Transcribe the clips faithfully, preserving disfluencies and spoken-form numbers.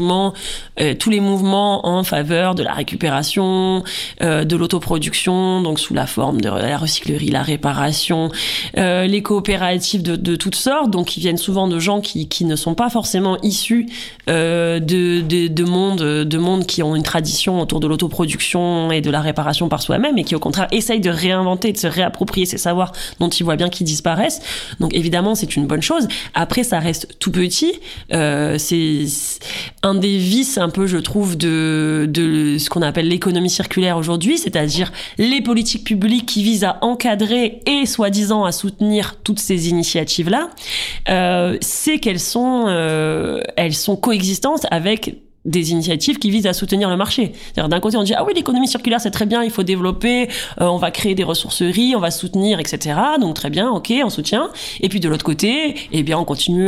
mouvements, euh, tous les mouvements en faveur de la récupération, euh, de l'autoproduction, donc sous la forme de la recyclerie, la réparation, euh, les coopératives de, de toutes sortes, donc qui viennent souvent de gens qui, qui ne sont pas forcément issus euh, de, de, de mondes de monde qui ont une tradition autour de l'autoproduction et de la réparation par soi-même, et qui au contraire essayent de réinventer, de se réapproprier ces savoirs dont ils voient bien qu'ils disparaissent. Donc évidemment, c'est une bonne chose. Après, ça reste tout petit. Euh, c'est un des vices, un peu, je trouve, de, de ce qu'on appelle l'économie circulaire aujourd'hui, c'est-à-dire les politiques publiques qui visent à encadrer et soi-disant à soutenir toutes ces initiatives-là, euh, c'est qu'elles sont, euh, elles sont coexistantes avec des initiatives qui visent à soutenir le marché. C'est-à-dire, d'un côté, on dit « Ah oui, l'économie circulaire, c'est très bien, il faut développer, euh, on va créer des ressourceries, on va soutenir, et cetera » Donc, très bien, ok, on soutient. Et puis, de l'autre côté, eh bien, on continue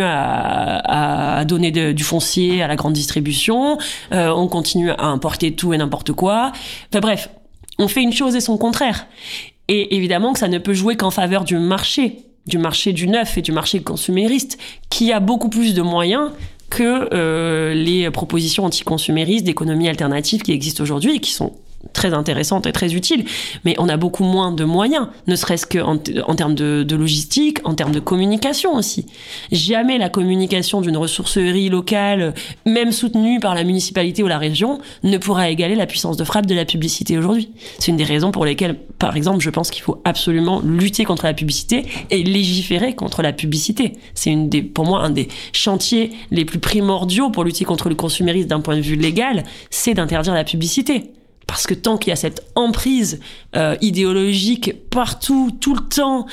à, à donner de, du foncier à la grande distribution, euh, on continue à importer tout et n'importe quoi. Enfin bref, on fait une chose et son contraire. Et évidemment que ça ne peut jouer qu'en faveur du marché, du marché du neuf et du marché consumériste, qui a beaucoup plus de moyens que euh, les propositions anticonsuméristes d'économie alternative qui existent aujourd'hui et qui sont très intéressantes et très utiles, mais on a beaucoup moins de moyens, ne serait-ce qu'en en termes de, de logistique, en termes de communication aussi. Jamais la communication d'une ressourcerie locale, même soutenue par la municipalité ou la région, ne pourra égaler la puissance de frappe de la publicité aujourd'hui. C'est une des raisons pour lesquelles, par exemple, je pense qu'il faut absolument lutter contre la publicité et légiférer contre la publicité. C'est une des, pour moi, un des chantiers les plus primordiaux pour lutter contre le consumérisme d'un point de vue légal, c'est d'interdire la publicité. Parce que tant qu'il y a cette emprise euh, idéologique partout, tout le temps,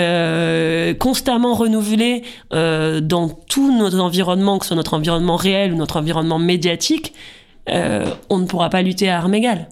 euh, constamment renouvelée euh, dans tout notre environnement, que ce soit notre environnement réel ou notre environnement médiatique, euh, on ne pourra pas lutter à armes égales.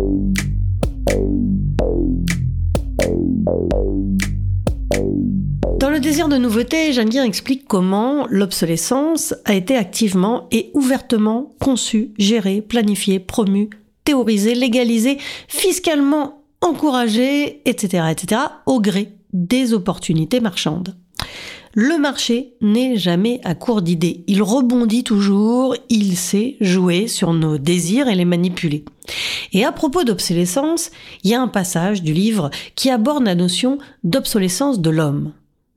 Dans Le désir de nouveauté, Jeanne Guir explique comment l'obsolescence a été activement et ouvertement conçue, gérée, planifiée, promue, théorisé, légalisé, fiscalement encouragé, et cetera, et cetera, au gré des opportunités marchandes. Le marché n'est jamais à court d'idées. Il rebondit toujours, il sait jouer sur nos désirs et les manipuler. Et à propos d'obsolescence, il y a un passage du livre qui aborde la notion d'obsolescence de l'homme.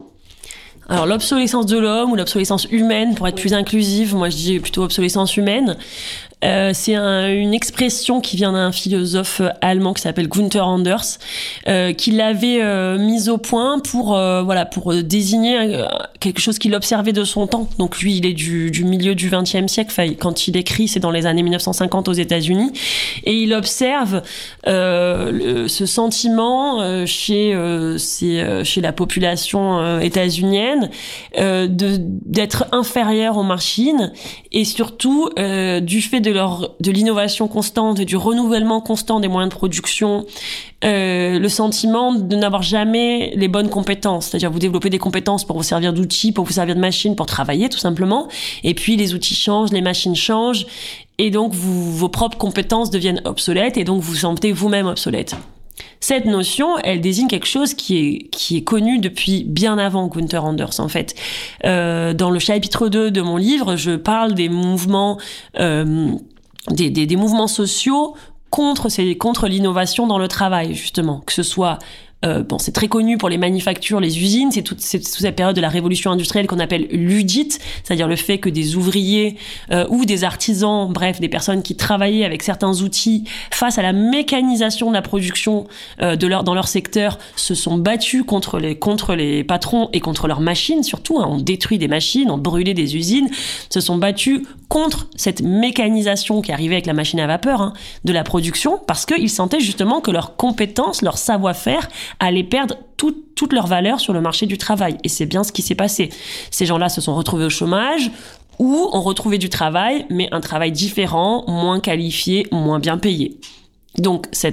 Alors, l'obsolescence de l'homme ou l'obsolescence humaine, pour être plus inclusive, moi je dis plutôt obsolescence humaine, Euh, c'est un, une expression qui vient d'un philosophe allemand qui s'appelle Günther Anders, euh, qui l'avait euh, mise au point pour euh, voilà pour désigner euh, quelque chose qu'il observait de son temps. Donc lui, il est du, du milieu du vingtième siècle. Enfin, quand il écrit, c'est dans les années mille neuf cent cinquante aux États-Unis, et il observe euh, le, ce sentiment euh, chez euh, c'est, euh, chez la population euh, états-unienne euh, de d'être inférieure aux machines, et surtout euh, du fait de de leur de l'innovation constante et du renouvellement constant des moyens de production, euh, le sentiment de n'avoir jamais les bonnes compétences. C'est-à-dire, vous développez des compétences pour vous servir d'outils, pour vous servir de machines, pour travailler tout simplement, et puis les outils changent, les machines changent, et donc vous, vos propres compétences deviennent obsolètes, et donc vous vous sentez vous-même obsolète. Cette notion, elle désigne quelque chose qui est, qui est connu depuis bien avant Günther Anders, en fait. Euh, dans le chapitre deux de mon livre, je parle des mouvements, euh, des, des, des mouvements sociaux contre, ces, contre l'innovation dans le travail, justement. Que ce soit Euh, bon, c'est très connu pour les manufactures, les usines, c'est toute, c'est toute cette période de la révolution industrielle qu'on appelle luddite, c'est-à-dire le fait que des ouvriers euh, ou des artisans, bref, des personnes qui travaillaient avec certains outils face à la mécanisation de la production euh, de leur, dans leur secteur, se sont battus contre les, contre les patrons et contre leurs machines, surtout, hein, on détruit des machines, on brûlait des usines, se sont battus contre cette mécanisation qui arrivait avec la machine à vapeur, hein, de la production, parce qu'ils sentaient justement que leurs compétences, leur savoir-faire allaient perdre tout, toute leur valeur sur le marché du travail. Et c'est bien ce qui s'est passé. Ces gens-là se sont retrouvés au chômage, ou ont retrouvé du travail, mais un travail différent, moins qualifié, moins bien payé. Donc, cette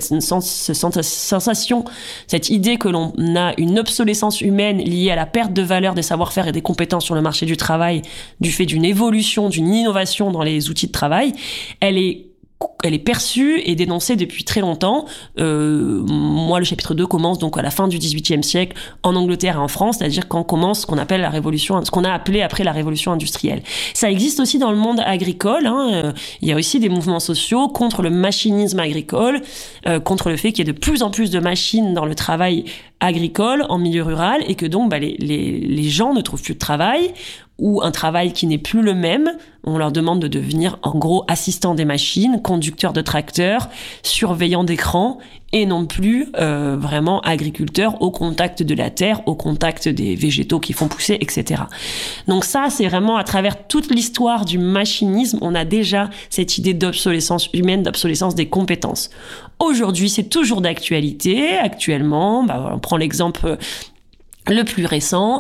sensation, cette idée que l'on a une obsolescence humaine liée à la perte de valeur des savoir-faire et des compétences sur le marché du travail, du fait d'une évolution, d'une innovation dans les outils de travail, elle est elle est perçue et dénoncée depuis très longtemps. Euh, moi, le chapitre deux commence donc à la fin du dix-huitième siècle en Angleterre et en France, c'est-à-dire quand commence ce qu'on appelle la révolution, ce qu'on a appelé après la révolution industrielle. Ça existe aussi dans le monde agricole. Hein. Euh, il y a aussi des mouvements sociaux contre le machinisme agricole, euh, contre le fait qu'il y ait de plus en plus de machines dans le travail agricole en milieu rural et que donc bah, les, les, les gens ne trouvent plus de travail ou un travail qui n'est plus le même. On leur demande de devenir en gros assistants des machines, conducteurs de tracteurs, surveillants d'écrans et non plus euh, vraiment agriculteurs au contact de la terre, au contact des végétaux qui font pousser, et cetera. Donc ça, c'est vraiment à travers toute l'histoire du machinisme, on a déjà cette idée d'obsolescence humaine, d'obsolescence des compétences. Aujourd'hui, c'est toujours d'actualité. Actuellement, bah, on prend l'exemple le plus récent,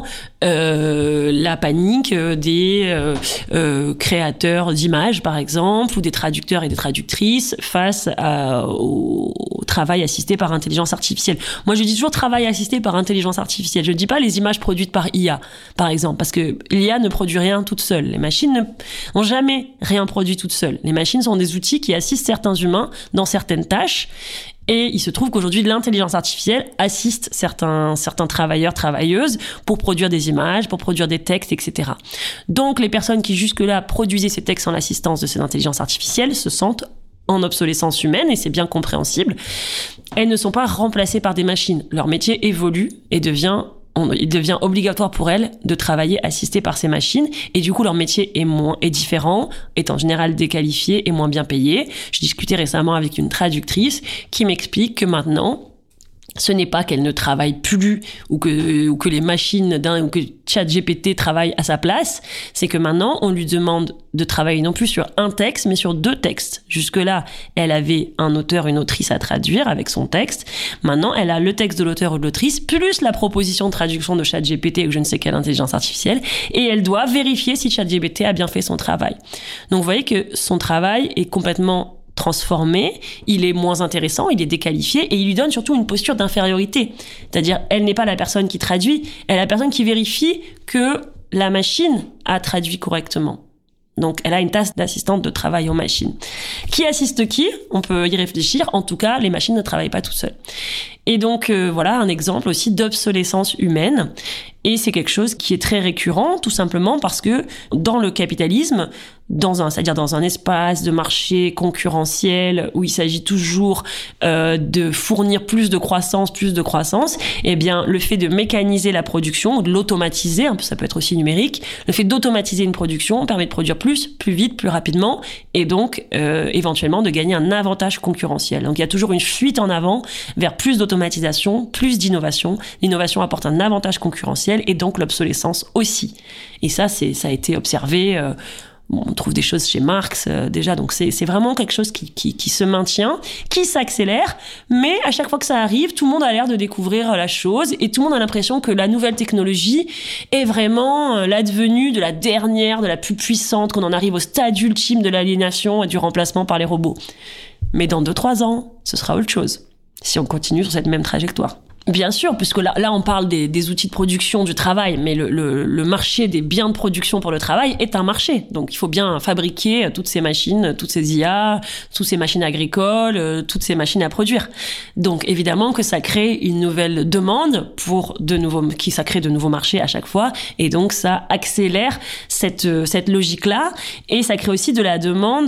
euh, la panique des euh, euh, créateurs d'images, par exemple, ou des traducteurs et des traductrices face à, au, au travail assisté par intelligence artificielle. Moi, je dis toujours travail assisté par intelligence artificielle. Je ne dis pas les images produites par I A, par exemple, parce que l'I A ne produit rien toute seule. Les machines n'ont jamais rien produit toutes seules. Les machines sont des outils qui assistent certains humains dans certaines tâches. Et il se trouve qu'aujourd'hui, l'intelligence artificielle assiste certains, certains travailleurs, travailleuses pour produire des images, pour produire des textes, et cetera. Donc, les personnes qui jusque-là produisaient ces textes en l'assistance de ces intelligences artificielles se sentent en obsolescence humaine, et c'est bien compréhensible. Elles ne sont pas remplacées par des machines. Leur métier évolue et devient On, il devient obligatoire pour elles de travailler assistées par ces machines et du coup leur métier est moins est différent, est en général déqualifié et moins bien payé. Je discutais récemment avec une traductrice qui m'explique que maintenant ce n'est pas qu'elle ne travaille plus ou que, ou que les machines d'un, ou que ChatGPT travaille à sa place, c'est que maintenant, on lui demande de travailler non plus sur un texte, mais sur deux textes. Jusque-là, elle avait un auteur, une autrice à traduire avec son texte. Maintenant, elle a le texte de l'auteur ou de l'autrice, plus la proposition de traduction de ChatGPT ou je ne sais quelle intelligence artificielle, et elle doit vérifier si ChatGPT a bien fait son travail. Donc, vous voyez que son travail est complètement transformé, il est moins intéressant, il est déqualifié et il lui donne surtout une posture d'infériorité. C'est-à-dire, elle n'est pas la personne qui traduit, elle est la personne qui vérifie que la machine a traduit correctement. Donc, elle a une tâche d'assistante de travail aux machines. Qui assiste qui ? On peut y réfléchir. En tout cas, les machines ne travaillent pas tout seules. Et donc, euh, voilà un exemple aussi d'obsolescence humaine. Et c'est quelque chose qui est très récurrent, tout simplement parce que dans le capitalisme, dans un, c'est-à-dire dans un espace de marché concurrentiel où il s'agit toujours euh, de fournir plus de croissance, plus de croissance, eh bien, le fait de mécaniser la production, de l'automatiser, hein, ça peut être aussi numérique, le fait d'automatiser une production permet de produire plus, plus vite, plus rapidement, et donc euh, éventuellement de gagner un avantage concurrentiel. Donc il y a toujours une fuite en avant vers plus d'automatisation, plus d'innovation. L'innovation apporte un avantage concurrentiel et donc l'obsolescence aussi. Et ça, c'est, ça a été observé. Euh, bon, on trouve des choses chez Marx euh, déjà, donc c'est, c'est vraiment quelque chose qui, qui, qui se maintient, qui s'accélère, mais à chaque fois que ça arrive, tout le monde a l'air de découvrir la chose et tout le monde a l'impression que la nouvelle technologie est vraiment euh, l'advenue de la dernière, de la plus puissante, qu'on en arrive au stade ultime de l'aliénation et du remplacement par les robots. Mais dans deux trois ans, ce sera autre chose, si on continue sur cette même trajectoire. Bien sûr, puisque là, là on parle des, des outils de production du travail, mais le, le, le marché des biens de production pour le travail est un marché. Donc il faut bien fabriquer toutes ces machines, toutes ces I A, toutes ces machines agricoles, toutes ces machines à produire. Donc évidemment que ça crée une nouvelle demande pour de nouveaux, qui ça crée de nouveaux marchés à chaque fois, et donc ça accélère cette cette logique-là, et ça crée aussi de la demande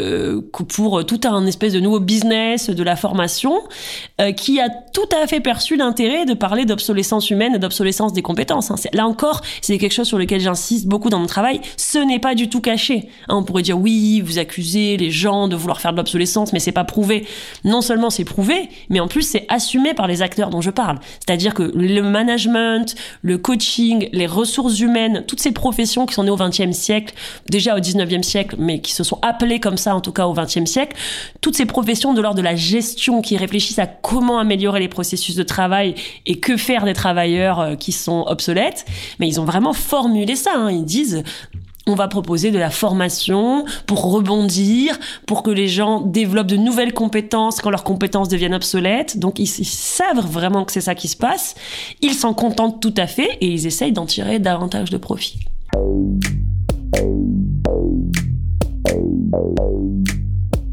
pour tout un espèce de nouveau business de la formation qui a tout à fait perçu l'intérêt de parler d'obsolescence humaine et d'obsolescence des compétences. Là encore, c'est quelque chose sur lequel j'insiste beaucoup dans mon travail. Ce n'est pas du tout caché. On pourrait dire oui, vous accusez les gens de vouloir faire de l'obsolescence, mais c'est pas prouvé. Non seulement c'est prouvé, mais en plus c'est assumé par les acteurs dont je parle. C'est-à-dire que le management, le coaching, les ressources humaines, toutes ces professions qui sont nées au vingtième siècle, déjà au dix-neuvième siècle, mais qui se sont appelées comme ça en tout cas au vingtième siècle, toutes ces professions de l'ordre de la gestion qui réfléchissent à comment améliorer les processus de travail et que faire des travailleurs qui sont obsolètes, mais ils ont vraiment formulé ça, hein. Ils disent on va proposer de la formation pour rebondir, pour que les gens développent de nouvelles compétences quand leurs compétences deviennent obsolètes. Donc ils, ils savent vraiment que c'est ça qui se passe, ils s'en contentent tout à fait et ils essayent d'en tirer davantage de profit.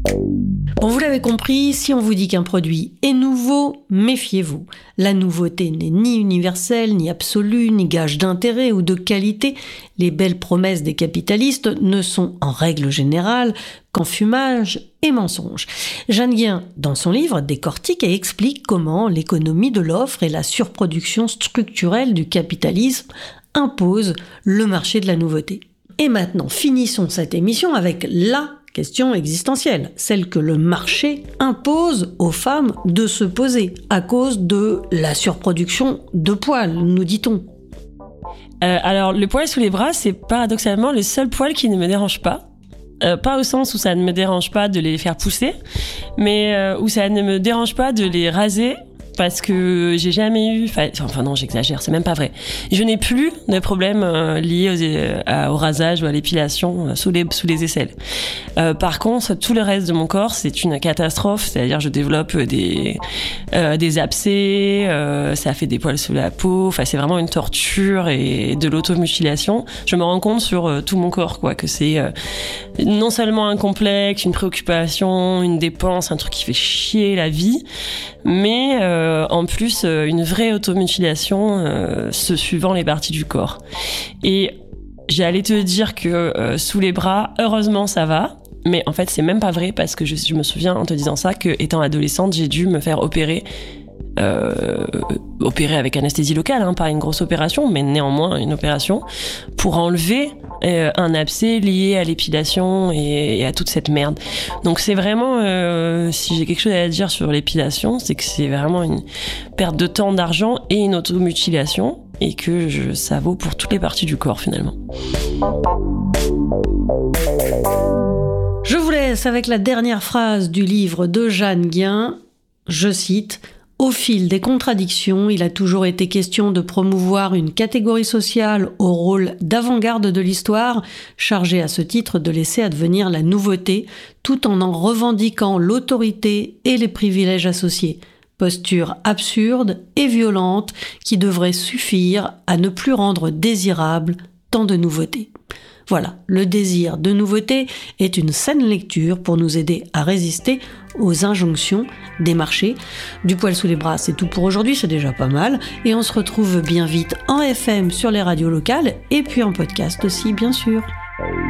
Bon, vous l'avez compris, si on vous dit qu'un produit est nouveau, méfiez-vous. La nouveauté n'est ni universelle, ni absolue, ni gage d'intérêt ou de qualité. Les belles promesses des capitalistes ne sont en règle générale qu'enfumage et mensonge. Jeanne Guin, dans son livre, décortique et explique comment l'économie de l'offre et la surproduction structurelle du capitalisme imposent le marché de la nouveauté. Et maintenant, finissons cette émission avec la question existentielle, celle que le marché impose aux femmes de se poser à cause de la surproduction de poils, nous dit-on. Euh, alors, le poil sous les bras, c'est paradoxalement le seul poil qui ne me dérange pas. Euh, pas au sens où ça ne me dérange pas de les faire pousser, mais euh, où ça ne me dérange pas de les raser. Parce que j'ai jamais eu... Enfin non, j'exagère, c'est même pas vrai. Je n'ai plus de problèmes euh, liés aux, euh, au rasage ou à l'épilation euh, sous, les, sous les aisselles. Euh, par contre, tout le reste de mon corps, c'est une catastrophe. C'est-à-dire, je développe des, euh, des abcès, euh, ça fait des poils sous la peau. Enfin, c'est vraiment une torture et de l'automutilation. Je me rends compte sur euh, tout mon corps, quoi, que c'est euh, non seulement un complexe, une préoccupation, une dépense, un truc qui fait chier la vie, mais... Euh, Euh, en plus, euh, une vraie automutilation euh, se suivant les parties du corps. Et j'allais te dire que euh, sous les bras, heureusement, ça va. Mais en fait, c'est même pas vrai parce que je, je me souviens en te disant ça que, étant adolescente, j'ai dû me faire opérer. Euh, opérer avec anesthésie locale, hein, pas une grosse opération, mais néanmoins une opération pour enlever euh, un abcès lié à l'épilation et, et à toute cette merde. Donc c'est vraiment, euh, si j'ai quelque chose à dire sur l'épilation, c'est que c'est vraiment une perte de temps, d'argent et une automutilation, et que je, ça vaut pour toutes les parties du corps finalement. Je vous laisse avec la dernière phrase du livre de Jeanne Guin, je cite: « Au fil des contradictions, il a toujours été question de promouvoir une catégorie sociale au rôle d'avant-garde de l'histoire, chargée à ce titre de laisser advenir la nouveauté, tout en en revendiquant l'autorité et les privilèges associés. Posture absurde et violente qui devrait suffire à ne plus rendre désirable tant de nouveautés. » Voilà, le désir de nouveauté est une saine lecture pour nous aider à résister aux injonctions des marchés. Du poil sous les bras, c'est tout pour aujourd'hui, c'est déjà pas mal. Et on se retrouve bien vite en F M sur les radios locales et puis en podcast aussi, bien sûr.